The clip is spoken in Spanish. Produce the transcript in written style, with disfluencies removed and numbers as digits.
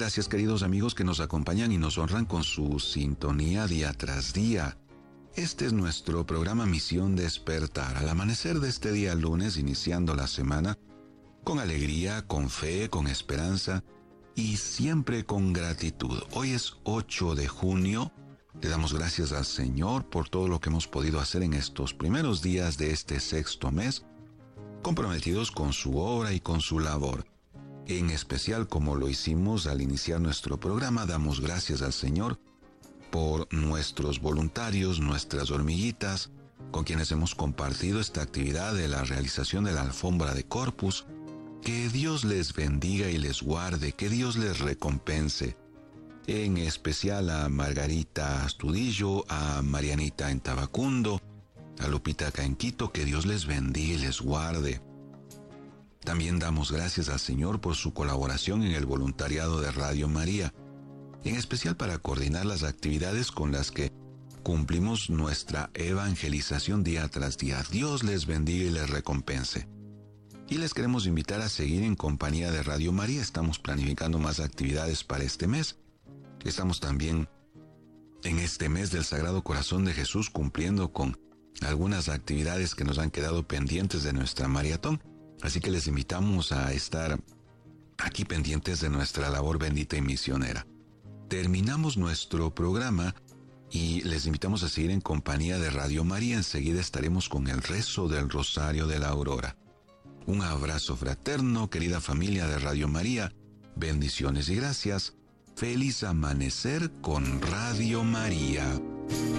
Gracias, queridos amigos que nos acompañan y nos honran con su sintonía día tras día. Este es nuestro programa Misión Despertar. Al amanecer de este día lunes, iniciando la semana, con alegría, con fe, con esperanza y siempre con gratitud. Hoy es 8 de junio. Le damos gracias al Señor por todo lo que hemos podido hacer en estos primeros días de este sexto mes, comprometidos con su obra y con su labor. En especial, como lo hicimos al iniciar nuestro programa, damos gracias al Señor por nuestros voluntarios, nuestras hormiguitas, con quienes hemos compartido esta actividad de la realización de la alfombra de Corpus. Que Dios les bendiga y les guarde, que Dios les recompense. En especial a Margarita Astudillo, a Marianita en Tabacundo, a Lupita acá en Quito, que Dios les bendiga y les guarde. También damos gracias al Señor por su colaboración en el voluntariado de Radio María, en especial para coordinar las actividades con las que cumplimos nuestra evangelización día tras día. Dios les bendiga y les recompense. Y les queremos invitar a seguir en compañía de Radio María. Estamos planificando más actividades para este mes. Estamos también en este mes del Sagrado Corazón de Jesús cumpliendo con algunas actividades que nos han quedado pendientes de nuestra maratón. Así que les invitamos a estar aquí pendientes de nuestra labor bendita y misionera. Terminamos nuestro programa y les invitamos a seguir en compañía de Radio María. Enseguida estaremos con el rezo del Rosario de la Aurora. Un abrazo fraterno, querida familia de Radio María. Bendiciones y gracias. Feliz amanecer con Radio María.